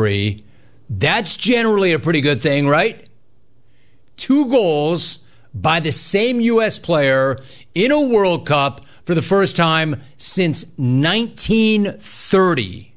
history, that's generally a pretty good thing, right? 2 goals by the same U.S. player in a World Cup for the first time since 1930.